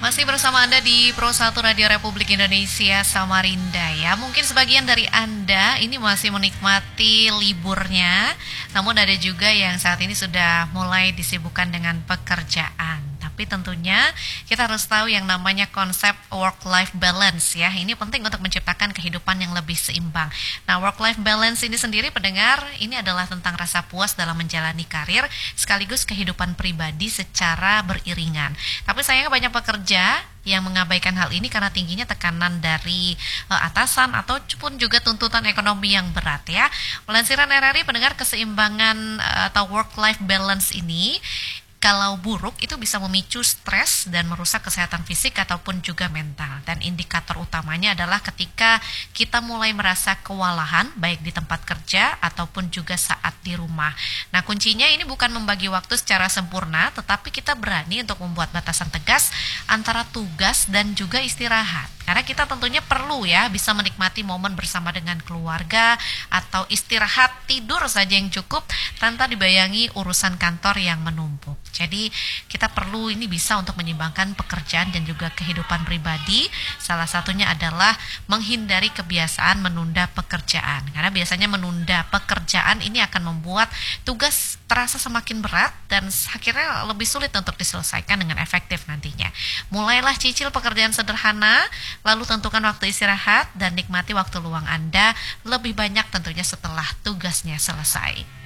Masih bersama Anda di Pro 1 Radio Republik Indonesia Samarinda ya. Mungkin sebagian dari Anda ini masih menikmati liburnya, namun ada juga yang saat ini sudah mulai disibukkan dengan pekerjaan. Tapi tentunya kita harus tahu yang namanya konsep work-life balance ya. Ini penting untuk menciptakan kehidupan yang lebih seimbang. Nah, work-life balance ini sendiri pendengar, ini adalah tentang rasa puas dalam menjalani karir sekaligus kehidupan pribadi secara beriringan. Tapi sayangnya banyak pekerja yang mengabaikan hal ini karena tingginya tekanan dari atasan ataupun juga tuntutan ekonomi yang berat ya. Melansir RRI pendengar, keseimbangan atau work-life balance ini kalau buruk itu bisa memicu stres dan merusak kesehatan fisik ataupun juga mental. Dan indikator utamanya adalah ketika kita mulai merasa kewalahan baik di tempat kerja ataupun juga saat di rumah. Nah, kuncinya ini bukan membagi waktu secara sempurna, tetapi kita berani untuk membuat batasan tegas antara tugas dan juga istirahat. Karena kita tentunya perlu ya bisa menikmati momen bersama dengan keluarga atau istirahat tidur saja yang cukup tanpa dibayangi urusan kantor yang menumpuk. Jadi kita perlu ini bisa untuk menyeimbangkan pekerjaan dan juga kehidupan pribadi. Salah satunya adalah menghindari kebiasaan menunda pekerjaan. Karena biasanya menunda pekerjaan ini akan membuat tugas terasa semakin berat dan akhirnya lebih sulit untuk diselesaikan dengan efektif nantinya. Mulailah cicil pekerjaan sederhana, lalu tentukan waktu istirahat dan nikmati waktu luang Anda lebih banyak tentunya setelah tugasnya selesai.